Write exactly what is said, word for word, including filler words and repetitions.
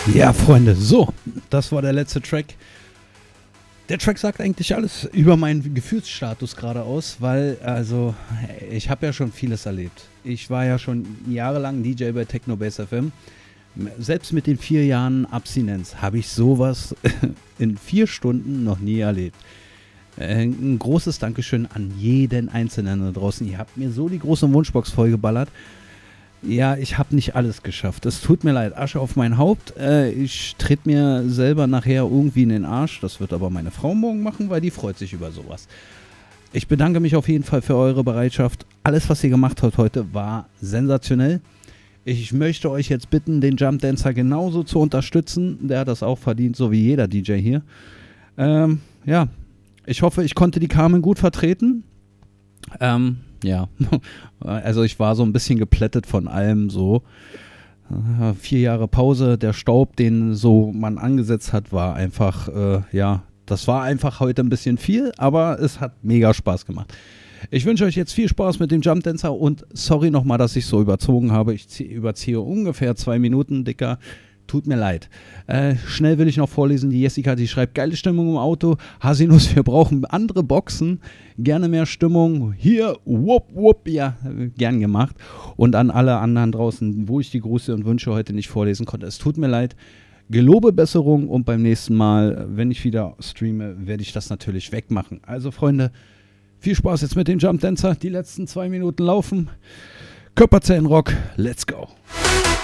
Ja, Freunde, so, das war der letzte Track. Der Track sagt eigentlich alles über meinen Gefühlsstatus gerade aus, weil, also, ich habe ja schon vieles erlebt. Ich war ja schon jahrelang D J bei Technobase F M. Selbst mit den vier Jahren Abstinenz habe ich sowas in vier Stunden noch nie erlebt. Ein großes Dankeschön an jeden Einzelnen da draußen. Ihr habt mir so die große Wunschbox vollgeballert. Ja, ich habe nicht alles geschafft. Es tut mir leid, Asche auf mein Haupt. Äh, ich trete mir selber nachher irgendwie in den Arsch. Das wird aber meine Frau morgen machen, weil die freut sich über sowas. Ich bedanke mich auf jeden Fall für eure Bereitschaft. Alles, was ihr gemacht habt heute, war sensationell. Ich möchte euch jetzt bitten, den Jump Dancer genauso zu unterstützen. Der hat das auch verdient, so wie jeder D J hier. Ähm, ja, ich hoffe, ich konnte die Carmen gut vertreten. Ähm, ja, also ich war so ein bisschen geplättet von allem so. Äh, vier Jahre Pause, der Staub, den so man angesetzt hat, war einfach, äh, ja, das war einfach heute ein bisschen viel, aber es hat mega Spaß gemacht. Ich wünsche euch jetzt viel Spaß mit dem Jump Dancer und sorry nochmal, dass ich so überzogen habe. Ich zieh, überziehe ungefähr zwei Minuten, Dicker. Tut mir leid. Äh, schnell will ich noch vorlesen. Die Jessica, die schreibt, geile Stimmung im Auto. Hasinus, wir brauchen andere Boxen. Gerne mehr Stimmung. Hier, wupp, wupp. Ja, gern gemacht. Und an alle anderen draußen, wo ich die Grüße und Wünsche heute nicht vorlesen konnte. Es tut mir leid. Gelobe Besserung und beim nächsten Mal, wenn ich wieder streame, werde ich das natürlich wegmachen. Also, Freunde, viel Spaß jetzt mit dem Jump Dancer. Die letzten zwei Minuten laufen. Körperzellenrock. Let's go.